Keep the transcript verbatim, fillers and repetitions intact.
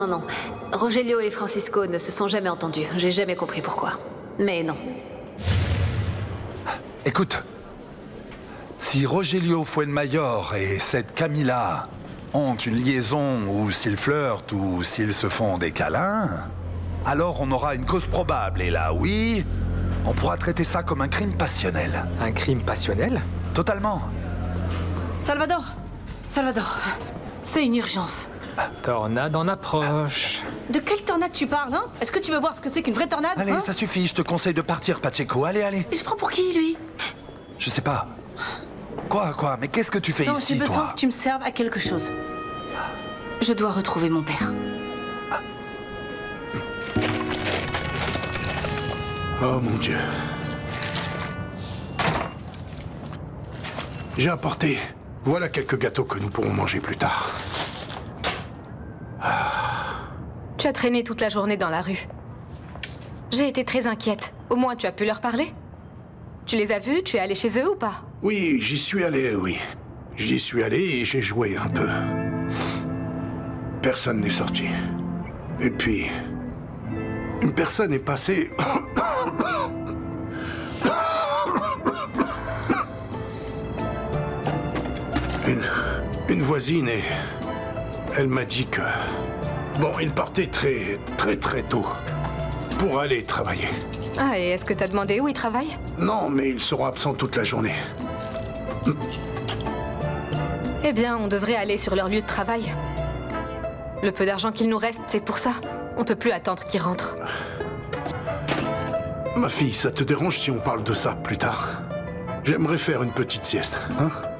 Non, non. Rogelio et Francisco ne se sont jamais entendus. J'ai jamais compris pourquoi. Mais non. Écoute, si Rogelio Fuenmayor et cette Camila ont une liaison, ou s'ils flirtent, ou s'ils se font des câlins, alors on aura une cause probable. Et là, oui, on pourra traiter ça comme un crime passionnel. Un crime passionnel? Totalement. Salvador Salvador, c'est une urgence. Tornade en approche. De quelle tornade tu parles, hein? Est-ce que tu veux voir ce que c'est qu'une vraie tornade? Allez, hein ça suffit, je te conseille de partir, Pacheco. Allez, allez. Il se prend pour qui, lui? Je sais pas. Quoi, quoi? Mais qu'est-ce que tu fais Non, ici, j'ai besoin toi? que tu me serves à quelque chose. Je dois retrouver mon père. Oh mon Dieu. J'ai apporté. Voilà quelques gâteaux que nous pourrons manger plus tard. Tu as traîné toute la journée dans la rue. J'ai été très inquiète. Au moins, tu as pu leur parler? Tu les as vus? Tu es allé chez eux ou pas? Oui, j'y suis allé, oui. J'y suis allé et j'ai joué un peu. Personne n'est sorti. Et puis, une personne est passée... Une, une voisine et elle m'a dit que... Bon, il partait très, très, très tôt pour aller travailler. Ah, et est-ce que t'as demandé où ils travaillent? Non, mais ils seront absents toute la journée. Eh bien, on devrait aller sur leur lieu de travail. Le peu d'argent qu'il nous reste, c'est pour ça. On peut plus attendre qu'ils rentrent. Ma fille, ça te dérange si on parle de ça plus tard? J'aimerais faire une petite sieste, hein?